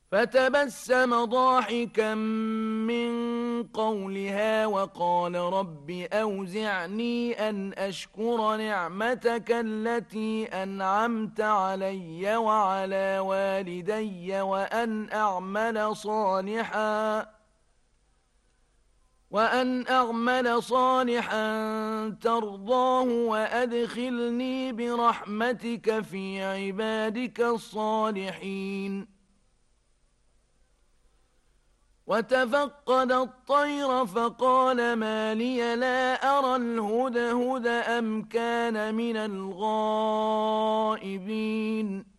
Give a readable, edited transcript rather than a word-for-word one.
فتبسم ضاحكا من قولها وقال رب أوزعني أن أشكر نعمتك التي أنعمت علي وعلى والدي وأن أعمل صالحا ترضاه وأدخلني برحمتك في عبادك الصالحين. وتفقد الطير فقال ما لي لا أرى الهدهد أم كان من الغائبين.